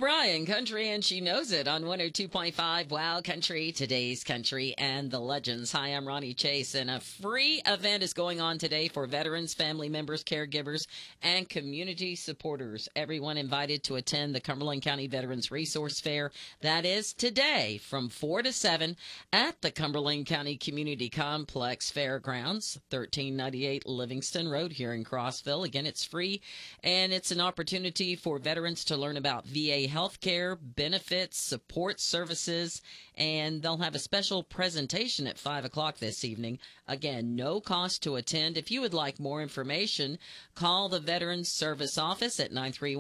Bryan, Country, and she knows it on 102.5 Wow Country, today's country, and the legends. Hi, I'm Ronnie Chase, and a free event is going on today for veterans, family members, caregivers, and community supporters. Everyone invited to attend the Cumberland County Veterans Resource Fair. That is today from 4 to 7 at the Cumberland County Community Complex Fairgrounds, 1398 Livingston Road here in Crossville. Again, it's free, and it's an opportunity for veterans to learn about VA health care, benefits, support services, and they'll have a special presentation at 5 o'clock this evening. Again, no cost to attend. If you would like more information, call the Veterans Service Office at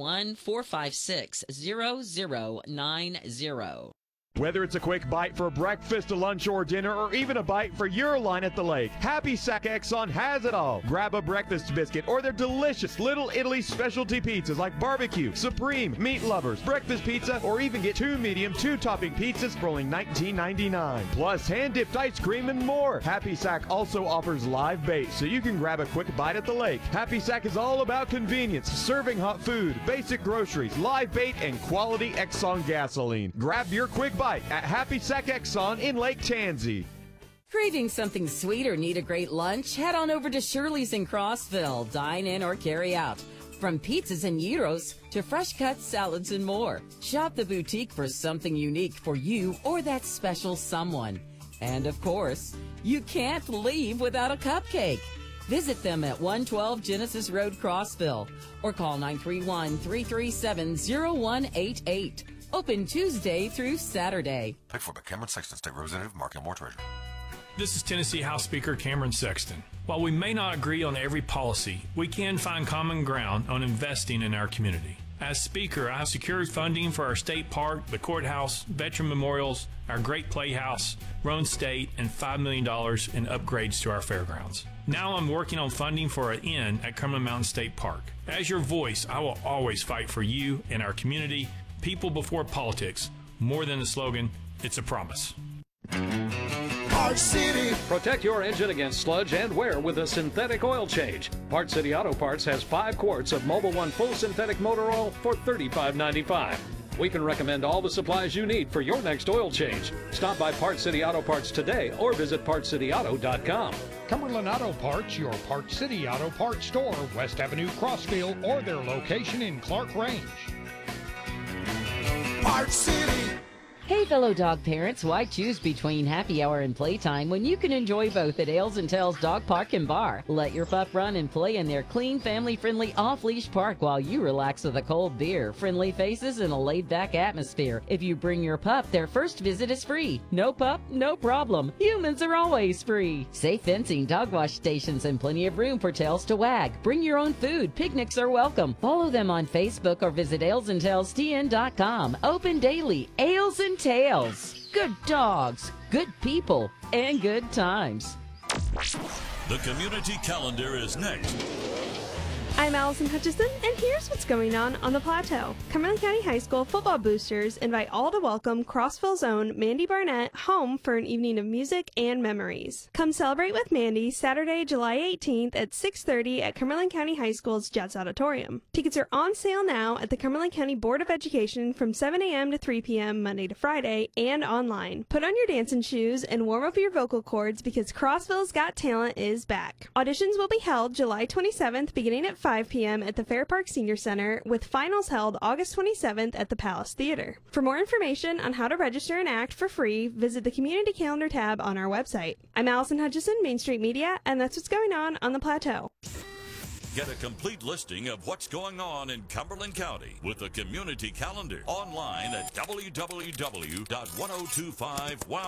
931-456-0090. Whether it's a quick bite for breakfast, lunch, or dinner, or even a bite for your line at the lake, Happy Sack Exxon has it all. Grab a breakfast biscuit or their delicious Little Italy specialty pizzas like barbecue, supreme, meat lovers, breakfast pizza, or even get 2 medium, 2-topping pizzas for only $19.99. Plus hand-dipped ice cream and more. Happy Sack also offers live bait, so you can grab a quick bite at the lake. Happy Sack is all about convenience, serving hot food, basic groceries, live bait, and quality Exxon gasoline. Grab your quick bite at Happy Sack Exxon in Lake Tansy. Craving something sweet or need a great lunch? Head on over to Shirley's in Crossville. Dine in or carry out. From pizzas and gyros to fresh cut salads and more. Shop the boutique for something unique for you or that special someone. And of course, you can't leave without a cupcake. Visit them at 112 Genesis Road, Crossville, or call 931-337-0188. Open Tuesday through Saturday. Paid for by Cameron Sexton, State Representative, Mark Elmore, Treasurer. This is Tennessee House Speaker Cameron Sexton. While we may not agree on every policy, we can find common ground on investing in our community. As Speaker, I have secured funding for our state park, the courthouse, veteran memorials, our great playhouse, Roan State, and $5 million in upgrades to our fairgrounds. Now I'm working on funding for an inn at Cumberland Mountain State Park. As your voice, I will always fight for you and our community. People before politics. More than a slogan, it's a promise. Parts City. Protect your engine against sludge and wear with a synthetic oil change. Parts City Auto Parts has 5 quarts of Mobil 1 full synthetic motor oil for $35.95. We can recommend all the supplies you need for your next oil change. Stop by Parts City Auto Parts today or visit PartsCityAuto.com. Cumberland Auto Parts, your Parts City Auto Parts store, West Avenue, Crossville, or their location in Clark Range. Parts City. Hey, fellow dog parents, why choose between happy hour and playtime when you can enjoy both at Ales and Tails Dog Park and Bar? Let your pup run and play in their clean, family-friendly, off-leash park while you relax with a cold beer, friendly faces, and a laid-back atmosphere. If you bring your pup, their first visit is free. No pup, no problem. Humans are always free. Safe fencing, dog wash stations, and plenty of room for tails to wag. Bring your own food. Picnics are welcome. Follow them on Facebook or visit alesandtailstn.com. Open daily. Ales and Tails. Good dogs, good people, and good times. The community calendar is next. I'm Allison Hutchison, and here's what's going on the Plateau. Cumberland County High School football boosters invite all to welcome Crossville's own Mandy Barnett home for an evening of music and memories. Come celebrate with Mandy Saturday, July 18th at 6:30 at Cumberland County High School's Jets Auditorium. Tickets are on sale now at the Cumberland County Board of Education from 7 a.m. to 3 p.m. Monday to Friday and online. Put on your dancing shoes and warm up your vocal cords because Crossville's Got Talent is back. Auditions will be held July 27th beginning at 5 p.m. at the Fair Park Senior Center, with finals held August 27th at the Palace Theater. For more information on how to register and act for free, visit the Community Calendar tab on our website. I'm Allison Hutchison, Main Street Media, and that's what's going on the Plateau. Get a complete listing of what's going on in Cumberland County with the Community Calendar online at www.1025wow